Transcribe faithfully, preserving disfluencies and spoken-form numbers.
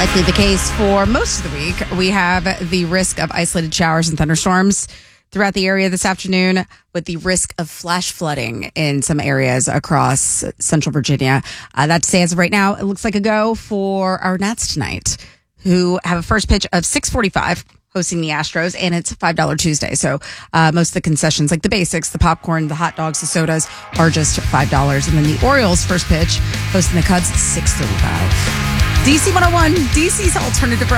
Likely the case for most of the week. We have the risk of isolated showers and thunderstorms throughout the area this afternoon, with the risk of flash flooding in some areas across central Virginia. Uh, that stands right now. It looks like a go for our Nats tonight, who have a first pitch of six forty-five hosting the Astros, and it's five dollars Tuesday. So uh, most of the concessions, like the basics, the popcorn, the hot dogs, the sodas, are just five dollars. And then the Orioles' first pitch hosting the Cubs, six thirty-five. D C one oh one, D C's alternative